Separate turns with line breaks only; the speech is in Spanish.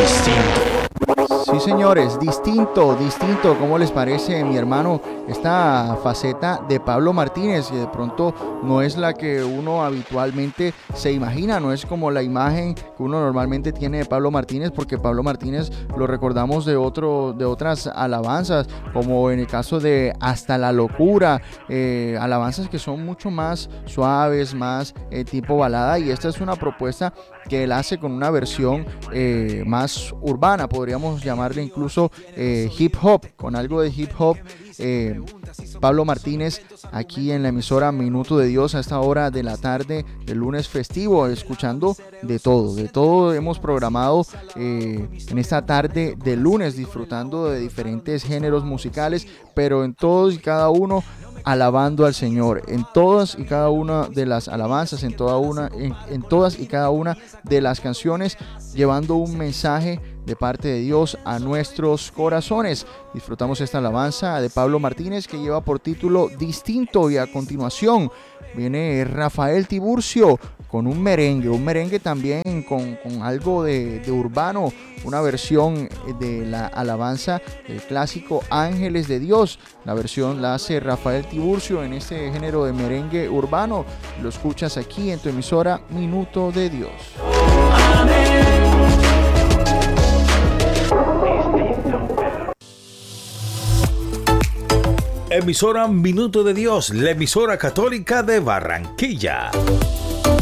Sí, señores, distinto, ¿cómo les parece, mi hermano? Esta faceta de Pablo Martínez, que de pronto no es la que uno habitualmente se imagina, no es como la imagen que uno normalmente tiene de Pablo Martínez, porque Pablo Martínez lo recordamos de otras alabanzas, como en el caso de Hasta la Locura, alabanzas que son mucho más suaves, más tipo balada, y esta es una propuesta que él hace con una versión más urbana, podríamos llamarle incluso hip hop, con algo de hip hop. Pablo Martínez aquí en la emisora Minuto de Dios a esta hora de la tarde del lunes festivo, escuchando de todo hemos programado en esta tarde de lunes, disfrutando de diferentes géneros musicales, pero en todos y cada uno alabando al Señor, en todas y cada una de las alabanzas, en todas y cada una de las canciones, llevando un mensaje de parte de Dios a nuestros corazones. Disfrutamos esta alabanza de Pablo Martínez que lleva por título Distinto, y a continuación viene Rafael Tiburcio con un merengue también con algo de urbano, una versión de la alabanza del clásico Ángeles de Dios. La versión la hace Rafael Tiburcio en este género de merengue urbano. Lo escuchas aquí en tu emisora Minuto de Dios.
Emisora Minuto de Dios, la emisora católica de Barranquilla.